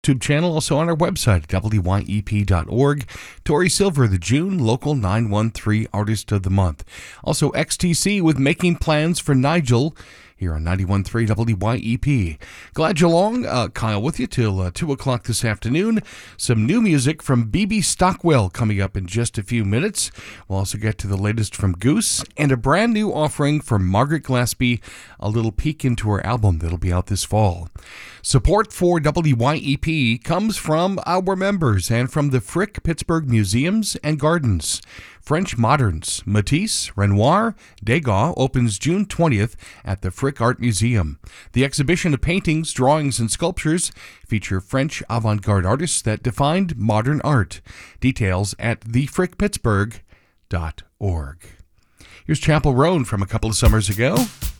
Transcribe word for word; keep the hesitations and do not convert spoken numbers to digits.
YouTube channel, also on our website, W Y E P dot org. Tori Silver, the June Local nine one three Artist of the Month. Also X T C with Making Plans for Nigel, here on ninety-one point three W Y E P. Glad you're along. Uh, Kyle with you till uh, two o'clock this afternoon. Some new music from B B Stockwell coming up in just a few minutes. We'll also get to the latest from Goose and a brand new offering from Margaret Glaspie, a little peek into her album that'll be out this fall. Support for W Y E P comes from our members and from the Frick Pittsburgh Museums and Gardens. French Moderns, Matisse, Renoir, Degas opens June twentieth at the Frick Art Museum. The exhibition of paintings, drawings, and sculptures feature French avant-garde artists that defined modern art. Details at the frick pittsburgh dot org. Here's Chapel Roan from a couple of summers ago.